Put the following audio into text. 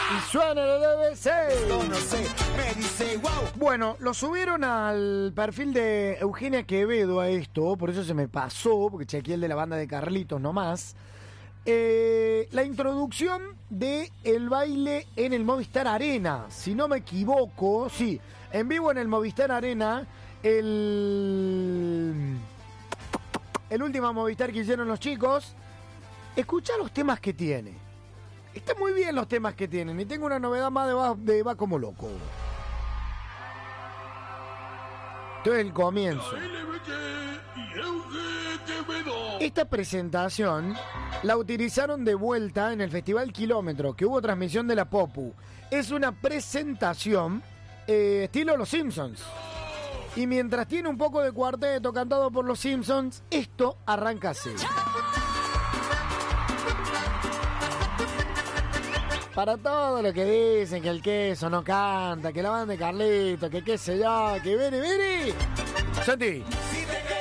Y suena el BBC. No sé, me dice wow. Bueno, lo subieron al perfil de Eugenia Quevedo a esto, por eso se me pasó, porque chequeé el de la banda de Carlitos nomás. La introducción de el baile en el Movistar Arena, si no me equivoco, sí, en vivo en el Movistar Arena, el último Movistar que hicieron los chicos. Escuchá los temas que tiene. Están muy bien los temas que tienen, y tengo una novedad más de Va Como Loco. Esto es el comienzo. Esta presentación la utilizaron de vuelta en el Festival Kilómetro, que hubo transmisión de la Popu. Es una presentación estilo Los Simpsons. Y mientras tiene un poco de cuarteto cantado por Los Simpsons, esto arranca así. Para todo lo que dicen que el queso no canta, que la banda de Carlitos, que qué sé yo, que vení. Santi.